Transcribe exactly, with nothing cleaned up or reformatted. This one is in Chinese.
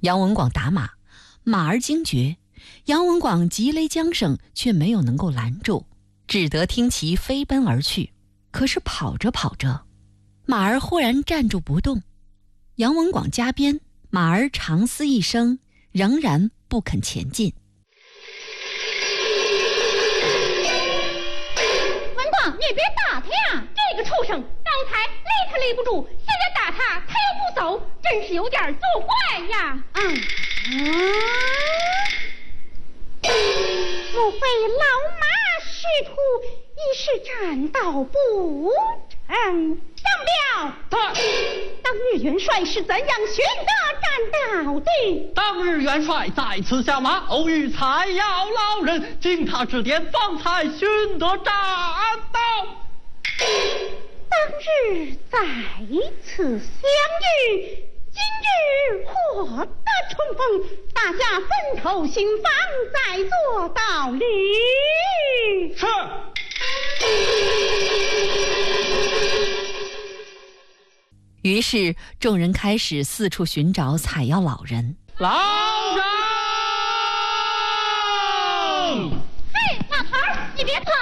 杨文广打马，马儿惊觉，杨文广急勒缰绳，却没有能够拦住，只得听其飞奔而去。可是跑着跑着，马儿忽然站住不动。杨文广加鞭，马儿长嘶一声，仍然不肯前进。 文广，你别打他呀！这个畜生，刚才勒他勒不住，现在打他，他又不走，真是有点作怪呀！啊啊！莫非老马师徒一时战道不成？上表。 他当日元帅是怎样寻得战道的？ 当日元帅在此下马，偶遇采药老人，经他指点，方才寻得战道。 当日在此相遇，今日获得重逢，大家分头行房，再做道理。 是。 于是众人开始四处寻找采药老人。 老人！ 嘿，老头儿，你别跑